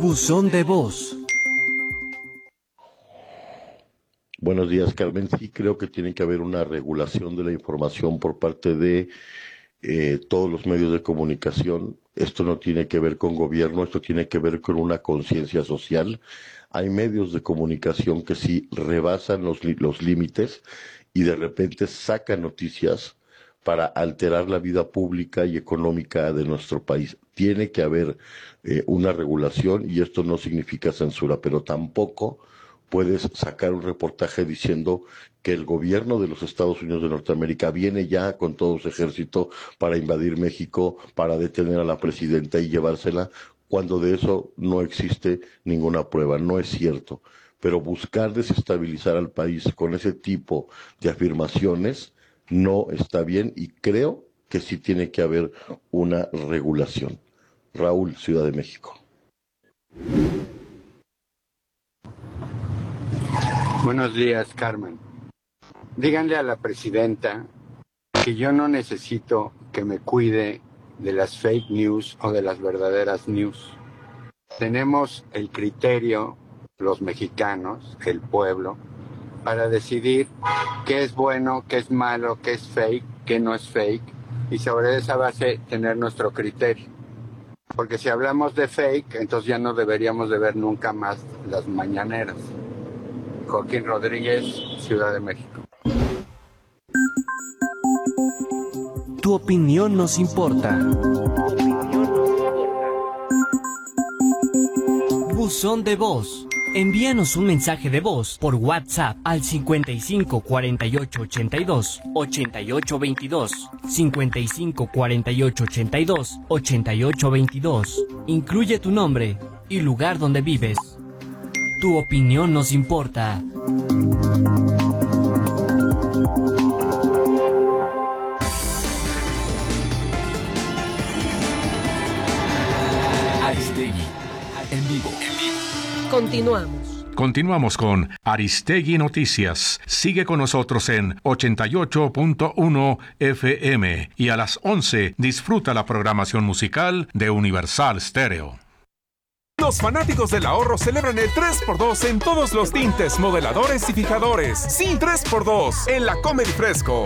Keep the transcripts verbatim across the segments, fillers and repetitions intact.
Buzón de voz. Buenos días, Carmen. Sí, creo que tiene que haber una regulación de la información por parte de eh, todos los medios de comunicación. Esto no tiene que ver con gobierno, esto tiene que ver con una conciencia social. Hay medios de comunicación que sí rebasan los, los límites y de repente sacan noticias para alterar la vida pública y económica de nuestro país. Tiene que haber eh, una regulación y esto no significa censura, pero tampoco puedes sacar un reportaje diciendo que el gobierno de los Estados Unidos de Norteamérica viene ya con todo su ejército para invadir México, para detener a la presidenta y llevársela, cuando de eso no existe ninguna prueba, no es cierto. Pero buscar desestabilizar al país con ese tipo de afirmaciones no está bien y creo que sí tiene que haber una regulación. Raúl, Ciudad de México. Buenos días, Carmen. Díganle a la presidenta que yo no necesito que me cuide de las fake news o de las verdaderas news. Tenemos el criterio, los mexicanos, el pueblo, para decidir qué es bueno, qué es malo, qué es fake, qué no es fake, y sobre esa base tener nuestro criterio. Porque si hablamos de fake, entonces ya no deberíamos de ver nunca más las mañaneras. Joaquín Rodríguez, Ciudad de México. Tu opinión nos importa. Buzón de voz. Envíanos un mensaje de voz por WhatsApp al cincuenta y cinco cuarenta y ocho ochenta y dos ochenta y ocho veintidós, cincuenta y cinco cuarenta y ocho ochenta y dos ochenta y ocho veintidós. Incluye tu nombre y lugar donde vives. Tu opinión nos importa. Aristegui, en vivo. En vivo. Continuamos. Continuamos con Aristegui Noticias. Sigue con nosotros en ochenta y ocho punto uno F M y a las once disfruta la programación musical de Universal Stereo. Los fanáticos del ahorro celebran el tres por dos en todos los tintes, modeladores y fijadores. Sí, tres por dos en la Comedy Fresco.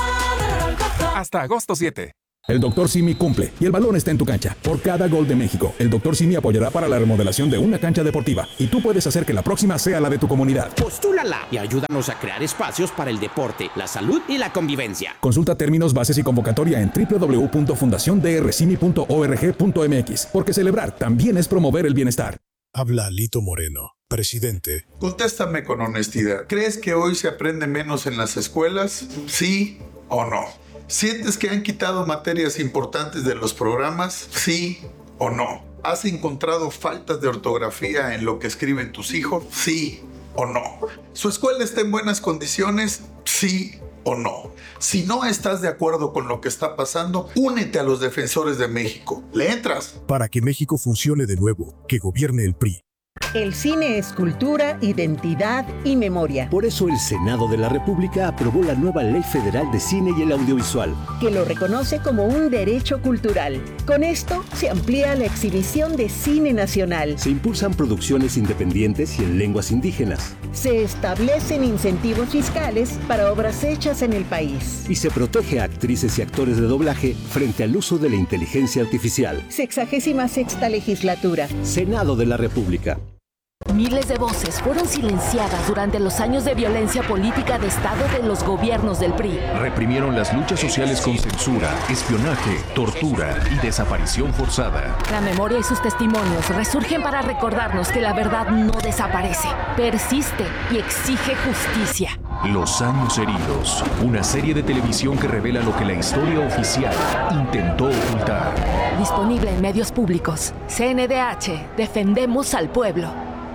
Hasta agosto siete. El doctor Simi cumple y el balón está en tu cancha. Por cada gol de México, el doctor Simi apoyará para la remodelación de una cancha deportiva y tú puedes hacer que la próxima sea la de tu comunidad. Postúlala y ayúdanos a crear espacios para el deporte, la salud y la convivencia. Consulta términos, bases y convocatoria en doble u doble u doble u punto fundación d r simi punto org punto m x, porque celebrar también es promover el bienestar. Habla Lito Moreno, presidente. Contéstame con honestidad. ¿Crees que hoy se aprende menos en las escuelas? ¿Sí o no? ¿Sientes que han quitado materias importantes de los programas? ¿Sí o no? ¿Has encontrado faltas de ortografía en lo que escriben tus hijos? ¿Sí o no? ¿Su escuela está en buenas condiciones? ¿Sí o no? Si no estás de acuerdo con lo que está pasando, únete a los defensores de México. ¿Le entras? Para que México funcione de nuevo, que gobierne el P R I. El cine es cultura, identidad y memoria. Por eso el Senado de la República aprobó la nueva Ley Federal de Cine y el Audiovisual, que lo reconoce como un derecho cultural. Con esto se amplía la exhibición de cine nacional. Se impulsan producciones independientes y en lenguas indígenas. Se establecen incentivos fiscales para obras hechas en el país. Y se protege a actrices y actores de doblaje frente al uso de la inteligencia artificial. Sexagésima sexta legislatura. Senado de la República. Miles de voces fueron silenciadas durante los años de violencia política de Estado de los gobiernos del P R I. Reprimieron las luchas sociales con censura, espionaje, tortura y desaparición forzada. La memoria y sus testimonios resurgen para recordarnos que la verdad no desaparece, persiste y exige justicia. Los años heridos, una serie de televisión que revela lo que la historia oficial intentó ocultar. Disponible en medios públicos. C N D H, defendemos al pueblo.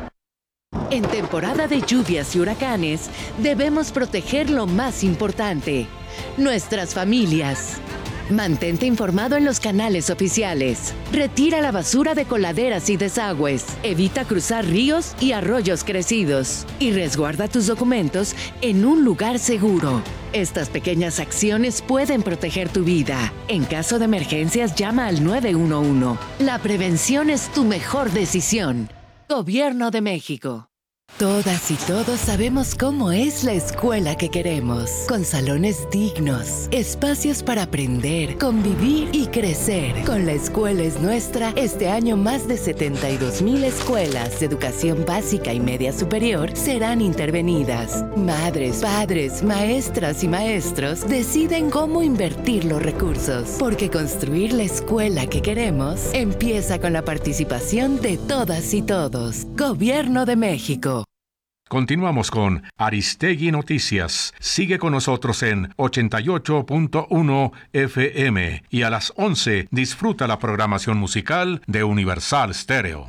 En temporada de lluvias y huracanes, debemos proteger lo más importante, nuestras familias. Mantente informado en los canales oficiales. Retira la basura de coladeras y desagües. Evita cruzar ríos y arroyos crecidos. Y resguarda tus documentos en un lugar seguro. Estas pequeñas acciones pueden proteger tu vida. En caso de emergencias, llama al nueve uno uno. La prevención es tu mejor decisión. Gobierno de México. Todas y todos sabemos cómo es la escuela que queremos, con salones dignos, espacios para aprender, convivir y crecer. Con La Escuela es Nuestra, este año más de setenta y dos mil escuelas de educación básica y media superior serán intervenidas. Madres, padres, maestras y maestros deciden cómo invertir los recursos, porque construir la escuela que queremos empieza con la participación de todas y todos. Gobierno de México. Continuamos con Aristegui Noticias. Sigue con nosotros en ochenta y ocho punto uno F M y a las once disfruta la programación musical de Universal Stereo.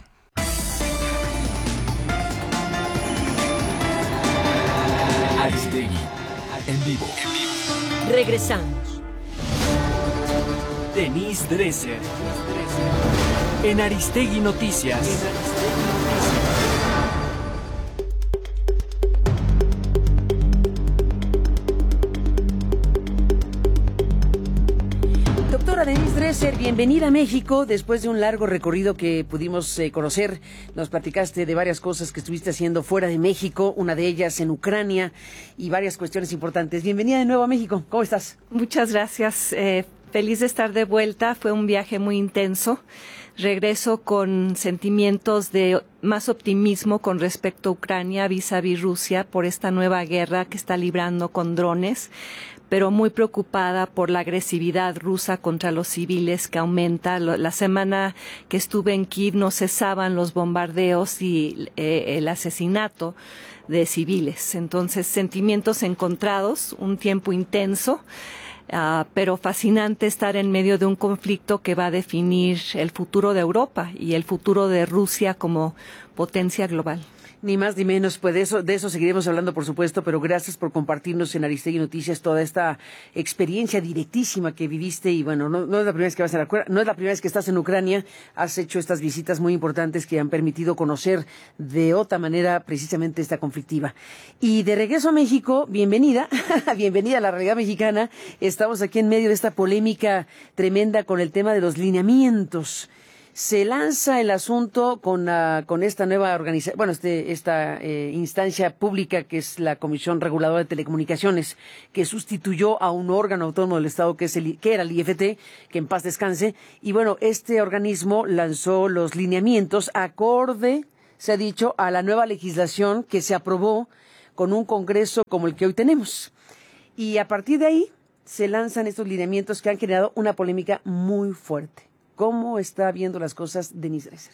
Aristegui, en vivo. Regresamos. Denise Dresser. En Aristegui Noticias. Doctora Denise Dresser, bienvenida a México. Después de un largo recorrido que pudimos eh, conocer, nos platicaste de varias cosas que estuviste haciendo fuera de México, una de ellas en Ucrania y varias cuestiones importantes. Bienvenida de nuevo a México. ¿Cómo estás? Muchas gracias. Eh, feliz de estar de vuelta. Fue un viaje muy intenso. Regreso con sentimientos de más optimismo con respecto a Ucrania vis-a-vis Rusia por esta nueva guerra que está librando con drones, pero muy preocupada por la agresividad rusa contra los civiles que aumenta. La semana que estuve en Kiev no cesaban los bombardeos y eh, el asesinato de civiles. Entonces, sentimientos encontrados, un tiempo intenso, uh, pero fascinante estar en medio de un conflicto que va a definir el futuro de Europa y el futuro de Rusia como potencia global. Ni más ni menos, pues de eso, de eso seguiremos hablando, por supuesto, pero gracias por compartirnos en Aristegui Noticias toda esta experiencia directísima que viviste. Y bueno, no, no es la primera vez que vas a la, no es la primera vez que estás en Ucrania. Has hecho estas visitas muy importantes que han permitido conocer de otra manera precisamente esta conflictiva. Y de regreso a México, bienvenida, bienvenida a la realidad mexicana. Estamos aquí en medio de esta polémica tremenda con el tema de los lineamientos. Se lanza el asunto con, uh, con esta nueva organización, bueno, este, esta eh, instancia pública que es la Comisión Reguladora de Telecomunicaciones, que sustituyó a un órgano autónomo del Estado que, es el, que era el I F T, que en paz descanse. Y bueno, este organismo lanzó los lineamientos acorde, se ha dicho, a la nueva legislación que se aprobó con un Congreso como el que hoy tenemos. Y a partir de ahí se lanzan estos lineamientos que han generado una polémica muy fuerte. ¿Cómo está viendo las cosas Denise Dresser?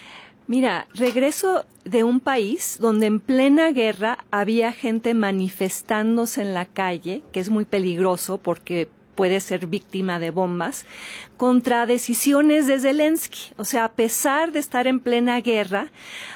Mira, regreso de un país donde en plena guerra había gente manifestándose en la calle, que es muy peligroso porque puede ser víctima de bombas, contra decisiones de Zelensky. O sea, a pesar de estar en plena guerra,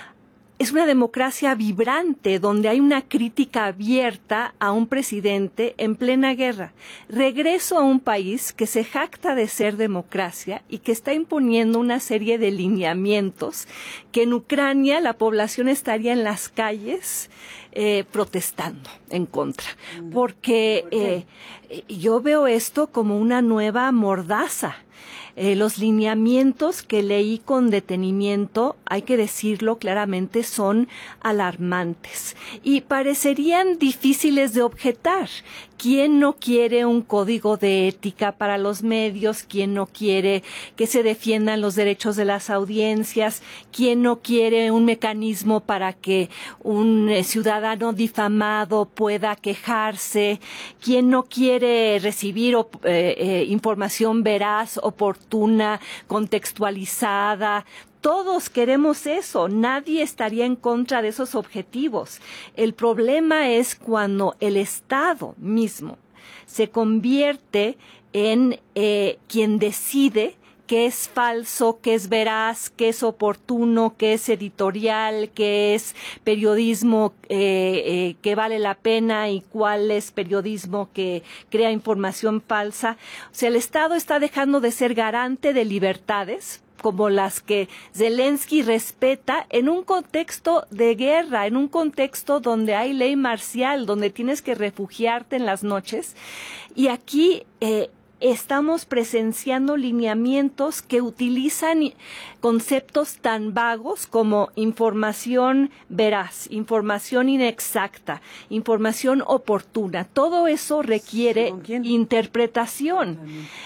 es una democracia vibrante donde hay una crítica abierta a un presidente en plena guerra. Regreso a un país que se jacta de ser democracia y que está imponiendo una serie de lineamientos que en Ucrania la población estaría en las calles eh, protestando en contra. Porque eh, yo veo esto como una nueva mordaza. Eh, los lineamientos que leí con detenimiento, hay que decirlo claramente, son alarmantes y parecerían difíciles de objetar. ¿Quién no quiere un código de ética para los medios? ¿Quién no quiere que se defiendan los derechos de las audiencias? ¿Quién no quiere un mecanismo para que un eh, ciudadano difamado pueda quejarse? ¿Quién no quiere recibir eh, eh, información veraz, oportuna, contextualizada? Todos queremos eso, nadie estaría en contra de esos objetivos. El problema es cuando el Estado mismo se convierte en eh, quien decide qué es falso, qué es veraz, qué es oportuno, qué es editorial, qué es periodismo eh, eh, que vale la pena y cuál es periodismo que crea información falsa. O sea, el Estado está dejando de ser garante de libertades como las que Zelensky respeta en un contexto de guerra, en un contexto donde hay ley marcial, donde tienes que refugiarte en las noches. Y aquí eh, estamos presenciando lineamientos que utilizan conceptos tan vagos como información veraz, información inexacta, información oportuna. Todo eso requiere interpretación.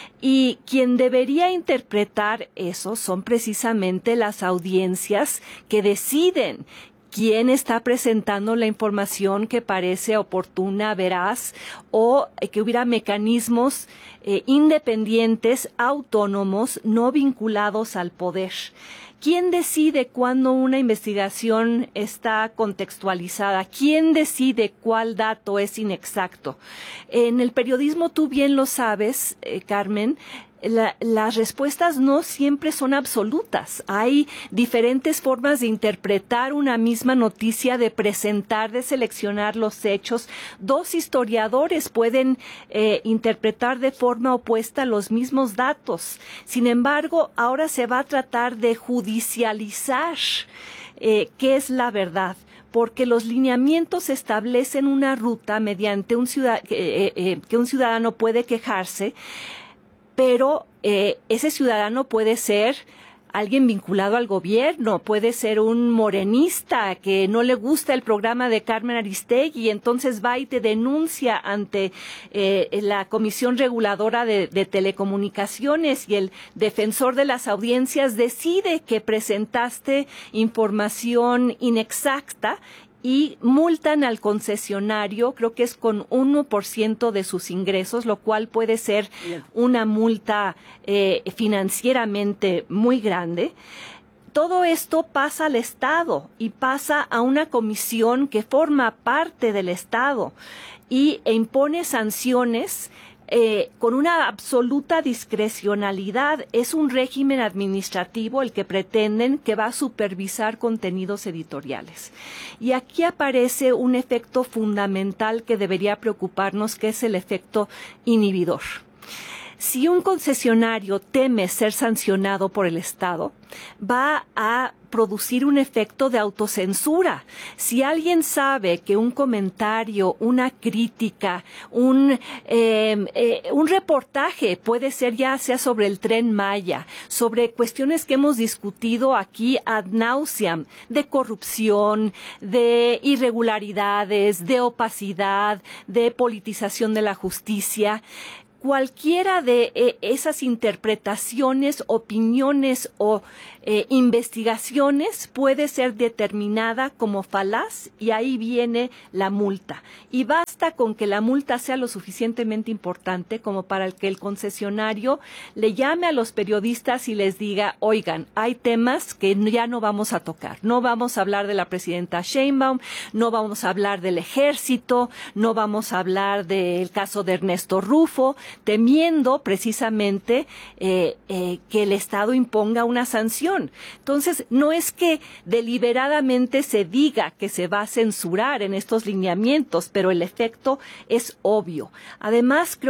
Y quien debería interpretar eso son precisamente las audiencias que deciden quién está presentando la información que parece oportuna, veraz, o que hubiera mecanismos eh, independientes, autónomos, no vinculados al poder. ¿Quién decide cuándo una investigación está contextualizada? ¿Quién decide cuál dato es inexacto? En el periodismo, tú bien lo sabes, eh, Carmen, La, las respuestas no siempre son absolutas. Hay diferentes formas de interpretar una misma noticia, de presentar, de seleccionar los hechos. Dos historiadores pueden eh, interpretar de forma opuesta los mismos datos. Sin embargo, ahora se va a tratar de judicializar eh, qué es la verdad, porque los lineamientos establecen una ruta mediante un ciudad, eh, eh, que un ciudadano puede quejarse, pero eh, ese ciudadano puede ser alguien vinculado al gobierno, puede ser un morenista que no le gusta el programa de Carmen Aristegui y entonces va y te denuncia ante eh, la Comisión Reguladora de, de Telecomunicaciones, y el defensor de las audiencias decide que presentaste información inexacta y multan al concesionario, creo que es con uno por ciento de sus ingresos, lo cual puede ser una multa eh, financieramente muy grande. Todo esto pasa al Estado y pasa a una comisión que forma parte del Estado y e impone sanciones Eh, con una absoluta discrecionalidad. Es un régimen administrativo el que pretenden, que va a supervisar contenidos editoriales. Y aquí aparece un efecto fundamental que debería preocuparnos, que es el efecto inhibidor. Si un concesionario teme ser sancionado por el Estado, va a producir un efecto de autocensura. Si alguien sabe que un comentario, una crítica, un, eh, eh, un reportaje puede ser ya sea sobre el Tren Maya, sobre cuestiones que hemos discutido aquí ad nauseam, de corrupción, de irregularidades, de opacidad, de politización de la justicia, cualquiera de eh, esas interpretaciones, opiniones o eh, investigaciones puede ser determinada como falaz, y ahí viene la multa. Y basta con que la multa sea lo suficientemente importante como para que el concesionario le llame a los periodistas y les diga: oigan, hay temas que ya no vamos a tocar. No vamos a hablar de la presidenta Sheinbaum, no vamos a hablar del ejército, no vamos a hablar del caso de Ernesto Rufo, temiendo precisamente eh, eh, que el Estado imponga una sanción. Entonces, no es que deliberadamente se diga que se va a censurar en estos lineamientos, pero el efecto es obvio. Además, creo